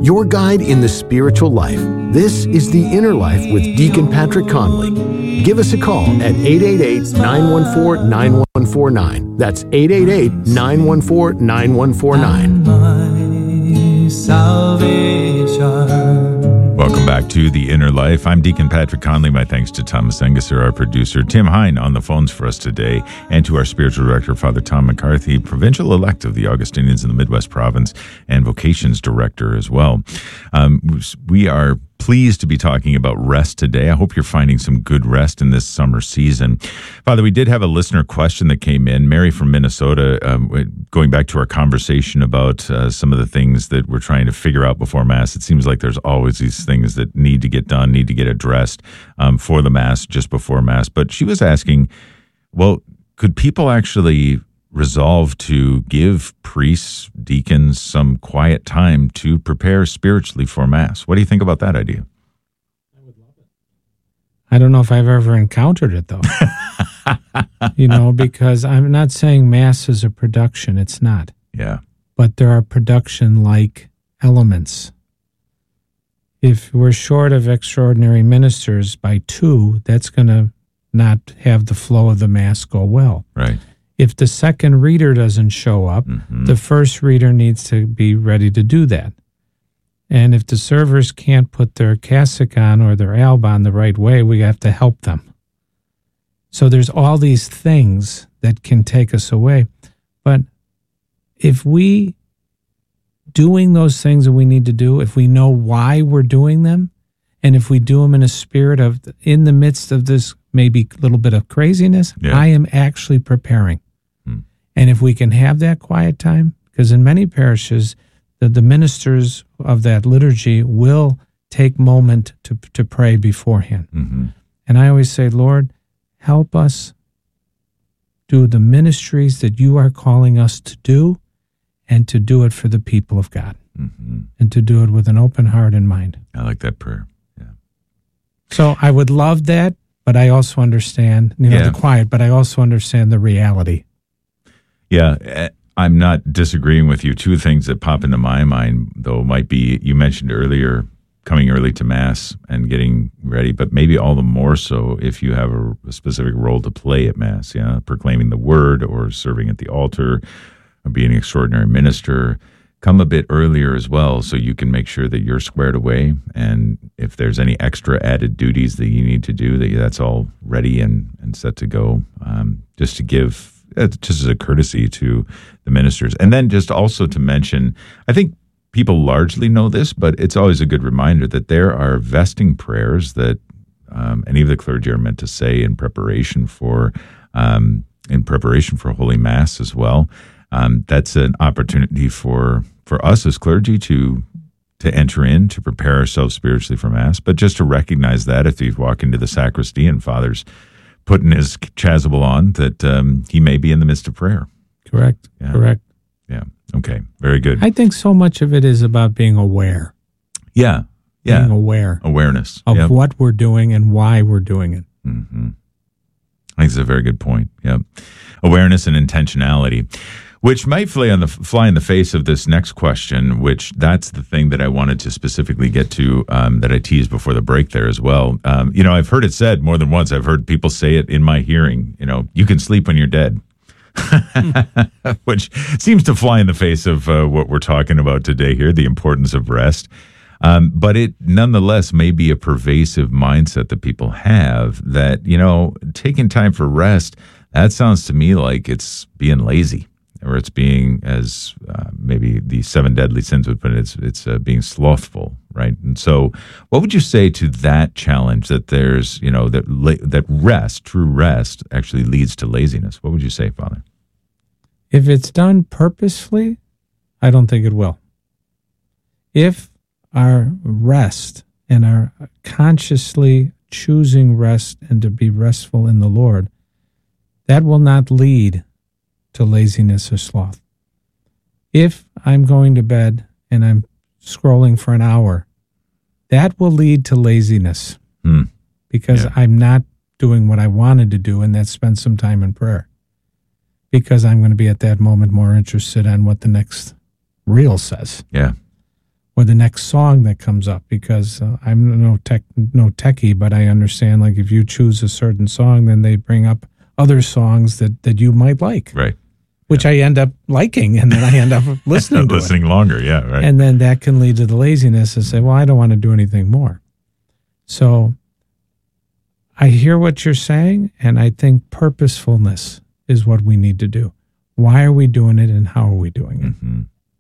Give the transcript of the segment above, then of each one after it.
your guide in the spiritual life. This is The Inner Life with Deacon Patrick Conley. Give us a call at 888-914-9149. That's 888-914-9149. Welcome back to The Inner Life. I'm Deacon Patrick Conley. My thanks to Thomas Engesser, our producer, Tim Hine on the phones for us today, and to our spiritual director, Father Tom McCarthy, provincial elect of the Augustinians in the Midwest Province, and vocations director as well. We are pleased to be talking about rest today. I hope you're finding some good rest in this summer season. Father, we did have a listener question that came in. Mary from Minnesota, going back to our conversation about some of the things that we're trying to figure out before Mass. It seems like there's always these things that need to get done, need to get addressed for the Mass, just before Mass. But she was asking, well, could people actually resolve to give priests, deacons, some quiet time to prepare spiritually for Mass? What do you think about that idea? I would love it. I don't know if I've ever encountered it, though. Because I'm not saying Mass is a production. It's not. Yeah. But there are production-like elements. If we're short of extraordinary ministers by 2, that's going to not have the flow of the Mass go well. Right. If the second reader doesn't show up, the first reader needs to be ready to do that. And if the servers can't put their cassock on or their alb on the right way, we have to help them. So there's all these things that can take us away. But if we doing those things that we need to do, if we know why we're doing them, and if we do them in a spirit of, in the midst of this maybe a little bit of craziness, I am actually preparing. And if we can have that quiet time, because in many parishes, the ministers of that liturgy will take moment to pray beforehand. And I always say, Lord, help us do the ministries that you are calling us to do, and to do it for the people of God, and to do it with an open heart and mind. I like that prayer. So I would love that, but I also understand, the quiet, but I also understand the reality. Yeah, I'm not disagreeing with you. 2 things that pop into my mind, though, might be, you mentioned earlier, coming early to Mass and getting ready, but maybe all the more so if you have a specific role to play at Mass, proclaiming the word or serving at the altar or being an extraordinary minister. Come a bit earlier as well so you can make sure that you're squared away, and if there's any extra added duties that you need to do, that's all ready and set to go, just to give, just as a courtesy to the ministers. And then just also to mention, I think people largely know this, but it's always a good reminder that there are vesting prayers that any of the clergy are meant to say in preparation for Holy Mass as well. That's an opportunity for us as clergy to enter in, to prepare ourselves spiritually for Mass, but just to recognize that if you walk into the sacristy and Father's putting his chasuble on, that he may be in the midst of prayer. Correct. Correct. Yeah. Okay. Very good. I think so much of it is about being aware. Yeah. Being aware. Awareness. Of what we're doing and why we're doing it. I think it's a very good point. Yeah. Awareness and intentionality. Which might fly in the face of this next question, which that's the thing that I wanted to specifically get to, that I teased before the break there as well. I've heard it said more than once. I've heard people say it in my hearing, you can sleep when you're dead, which seems to fly in the face of what we're talking about today here, the importance of rest. But it nonetheless may be a pervasive mindset that people have that, taking time for rest, that sounds to me like it's being lazy. Or it's being, as maybe the 7 deadly sins would put it, it's being slothful, right? And so what would you say to that challenge that there's, that rest, true rest, actually leads to laziness? What would you say, Father? If it's done purposefully, I don't think it will. If our rest and our consciously choosing rest and to be restful in the Lord, that will not lead to laziness or sloth. If I'm going to bed and I'm scrolling for an hour, that will lead to laziness because I'm not doing what I wanted to do, and that's spend some time in prayer, because I'm going to be at that moment more interested in what the next reel says. Yeah. or the next song that comes up, because I'm no techie, but I understand, like, if you choose a certain song, then they bring up other songs that you might like. Right. Which I end up liking, and then I end up listening to listening it. longer, yeah, right. And then that can lead to the laziness and say, well, I don't want to do anything more. So I hear what you're saying, and I think purposefulness is what we need to do. Why are we doing it, and how are we doing it? Mm-hmm.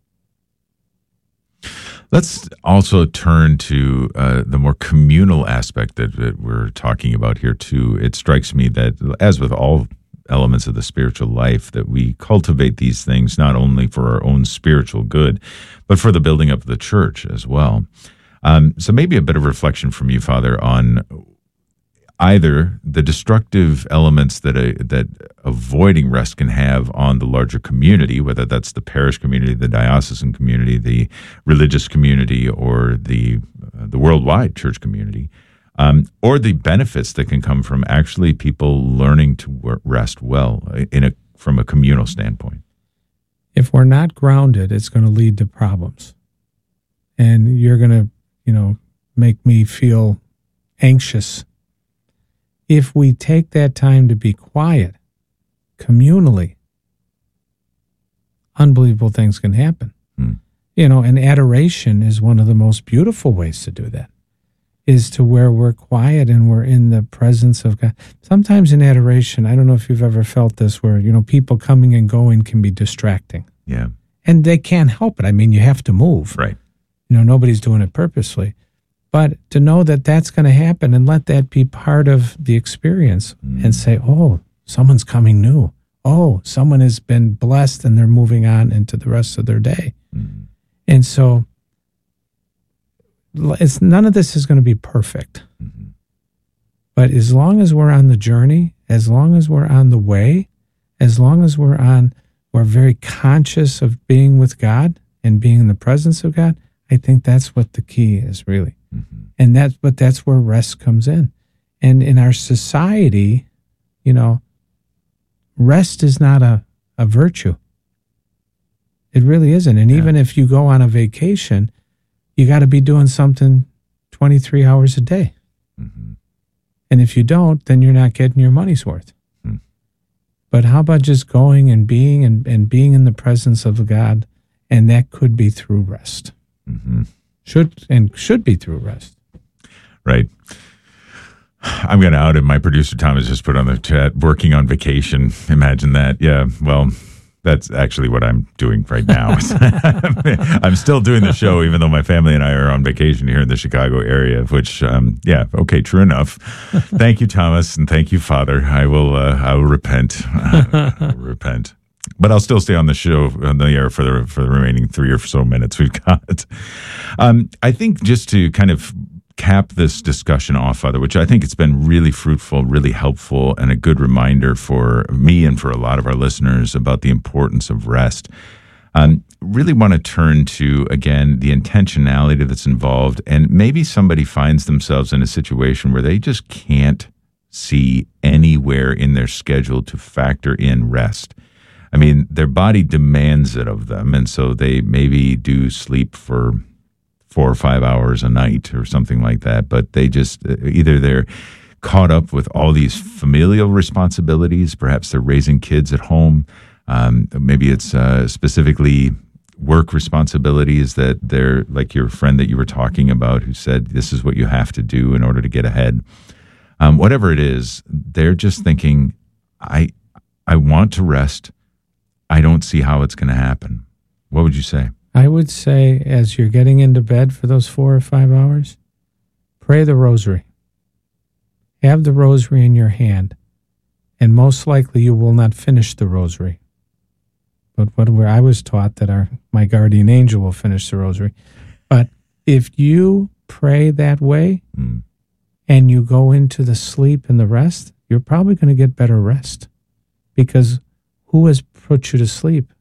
Let's also turn to the more communal aspect that we're talking about here, too. It strikes me that, as with all elements of the spiritual life, that we cultivate these things not only for our own spiritual good, but for the building up of the church as well. So maybe a bit of reflection from you, Father, on either the destructive elements that avoiding rest can have on the larger community, whether that's the parish community, the diocesan community, the religious community, or the worldwide church community, or the benefits that can come from actually people learning to rest well from a communal standpoint. If we're not grounded, it's going to lead to problems. And you're going to, make me feel anxious. If we take that time to be quiet, communally, unbelievable things can happen. And adoration is one of the most beautiful ways to do that, is to where we're quiet and we're in the presence of God. Sometimes in adoration, I don't know if you've ever felt this, where, people coming and going can be distracting. Yeah. And they can't help it. I mean, you have to move. Right. Nobody's doing it purposely. But to know that that's going to happen and let that be part of the experience and say, oh, someone's coming new. Oh, someone has been blessed and they're moving on into the rest of their day. And so none of this is going to be perfect. But as long as we're on the journey, as long as we're on the way, as long as we're very conscious of being with God and being in the presence of God, I think that's what the key is, really. And that's where rest comes in. And in our society, rest is not a virtue. It really isn't. And even if you go on a vacation, you got to be doing something 23 hours a day. And if you don't, then you're not getting your money's worth. But how about just going and being and being in the presence of God? And that could be through rest. Should be through rest. Right. I'm going to out him. My producer Thomas just put on the chat, working on vacation. Imagine that. Yeah. Well, that's actually what I'm doing right now. I'm still doing the show, even though my family and I are on vacation here in the Chicago area, which, okay, true enough. Thank you, Thomas, and thank you, Father. I will repent. Repent. But I'll still stay on the show, on the air for the remaining 3 or so minutes we've got. I think just to kind of cap this discussion off, Father, which I think it's been really fruitful, really helpful, and a good reminder for me and for a lot of our listeners about the importance of rest. Really want to turn to, again, the intentionality that's involved, and maybe somebody finds themselves in a situation where they just can't see anywhere in their schedule to factor in rest. I mean, their body demands it of them, and so they maybe do sleep for 4 or 5 hours a night or something like that, but they just, either they're caught up with all these familial responsibilities, perhaps they're raising kids at home, maybe it's specifically work responsibilities that they're, like your friend that you were talking about who said, this is what you have to do in order to get ahead. Whatever it is, they're just thinking, I want to rest. I don't see how it's going to happen. What would you say? I would say, as you're getting into bed for those 4 or 5 hours, pray the rosary. Have the rosary in your hand, and most likely you will not finish the rosary. But where I was taught that my guardian angel will finish the rosary. But if you pray that way and you go into the sleep and the rest, you're probably going to get better rest, because who has put you to sleep?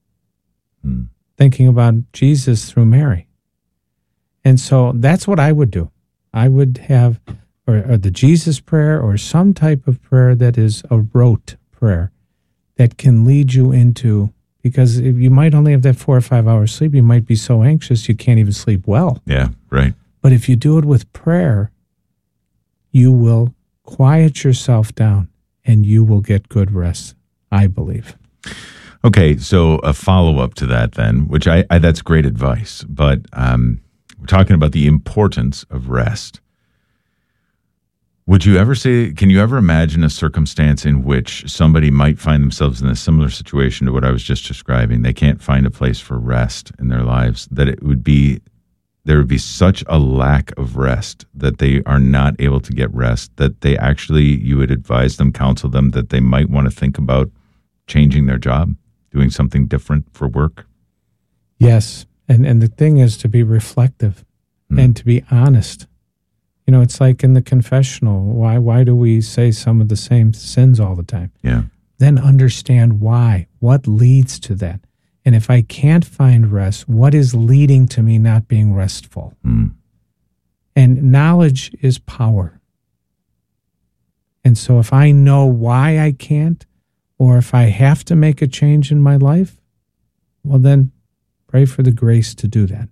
Thinking about Jesus through Mary. And so that's what I would do. I would have or the Jesus prayer or some type of prayer that is a rote prayer that can lead you into, because you might only have that 4 or 5 hours sleep. You might be so anxious you can't even sleep well. Yeah, right. But if you do it with prayer, you will quiet yourself down and you will get good rest, I believe. Okay, so a follow-up to that then, which I that's great advice, but we're talking about the importance of rest. Can you ever imagine a circumstance in which somebody might find themselves in a similar situation to what I was just describing? They can't find a place for rest in their lives, that there would be such a lack of rest that they are not able to get rest, that you would advise them, counsel them, that they might want to think about changing their job, doing something different for work? Yes. And the thing is to be reflective and to be honest. You know, it's like in the confessional. Why do we say some of the same sins all the time? Yeah. Then understand why. What leads to that? And if I can't find rest, what is leading to me not being restful? And knowledge is power. And so if I know why I can't, or if I have to make a change in my life, well then pray for the grace to do that.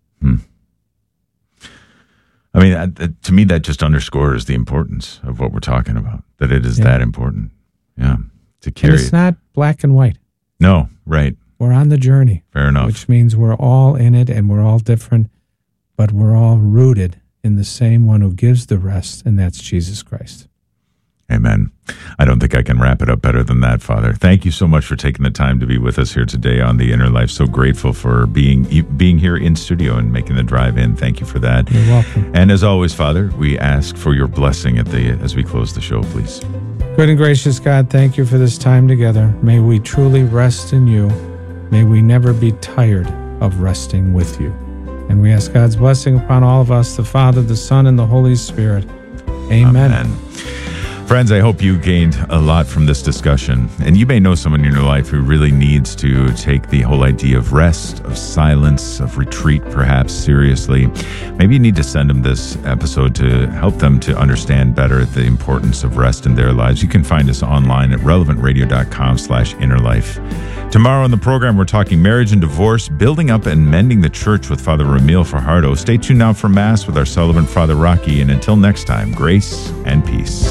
I mean, to me, that just underscores the importance of what we're talking about, that it is that important. Yeah. To carry and it's not black and white. No, right. We're on the journey. Fair enough. Which means we're all in it and we're all different, but we're all rooted in the same one who gives the rest, and that's Jesus Christ. Amen. I don't think I can wrap it up better than that, Father. Thank you so much for taking the time to be with us here today on The Inner Life. So grateful for being here in studio and making the drive in. Thank you for that. You're welcome. And as always, Father, we ask for your blessing as we close the show, please. Good and gracious God, thank you for this time together. May we truly rest in you. May we never be tired of resting with you. And we ask God's blessing upon all of us, the Father, the Son, and the Holy Spirit. Amen. Amen. Friends, I hope you gained a lot from this discussion. And you may know someone in your life who really needs to take the whole idea of rest, of silence, of retreat, perhaps, seriously. Maybe you need to send them this episode to help them to understand better the importance of rest in their lives. You can find us online at relevantradio.com/innerlife. Tomorrow on the program, we're talking marriage and divorce, building up and mending the church with Father Ramil Fajardo. Stay tuned now for Mass with our celebrant Father Rocky. And until next time, grace and peace.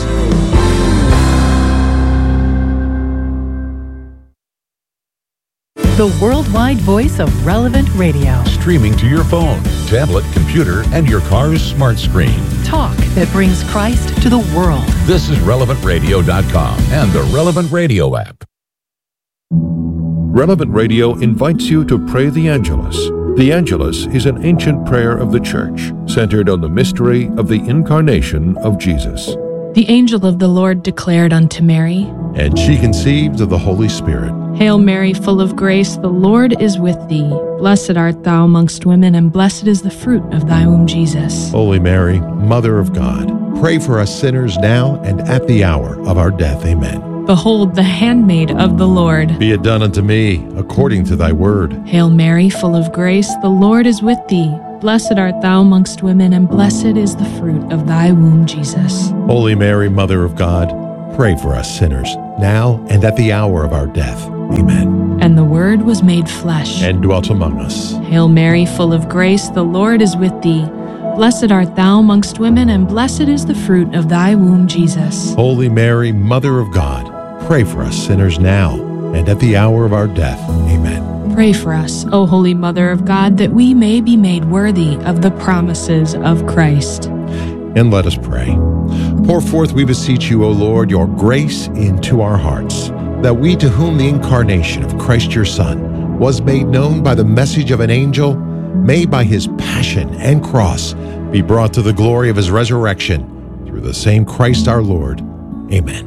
The worldwide voice of Relevant Radio. Streaming to your phone, tablet, computer, and your car's smart screen. Talk that brings Christ to the world. This is relevantradio.com and the Relevant Radio app. Relevant Radio invites you to pray the Angelus. The Angelus is an ancient prayer of the Church, centered on the mystery of the incarnation of Jesus. The angel of the Lord declared unto Mary, And she conceived of the Holy Spirit. Hail Mary, full of grace, the Lord is with thee. Blessed art thou amongst women, and blessed is the fruit of thy womb, Jesus. Holy Mary, Mother of God, pray for us sinners now and at the hour of our death. Amen. Behold, the handmaid of the Lord. Be it done unto me according to thy word. Hail Mary, full of grace, the Lord is with thee. Blessed art thou amongst women, and blessed is the fruit of thy womb, Jesus. Holy Mary, Mother of God, pray for us sinners, now and at the hour of our death. Amen. And the Word was made flesh, and dwelt among us. Hail Mary, full of grace, the Lord is with thee. Blessed art thou amongst women, and blessed is the fruit of thy womb, Jesus. Holy Mary, Mother of God, pray for us sinners now and at the hour of our death. Amen. Pray for us, O Holy Mother of God, that we may be made worthy of the promises of Christ. And let us pray. Pour forth, we beseech you, O Lord, your grace into our hearts, that we, to whom the incarnation of Christ your Son was made known by the message of an angel, may by his passion and cross be brought to the glory of his resurrection, through the same Christ our Lord. Amen.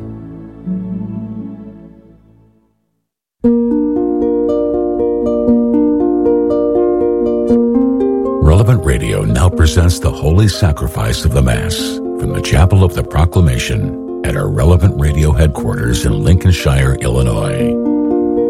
Relevant Radio now presents the Holy Sacrifice of the Mass from the Chapel of the Proclamation at our Relevant Radio headquarters in Lincolnshire, Illinois.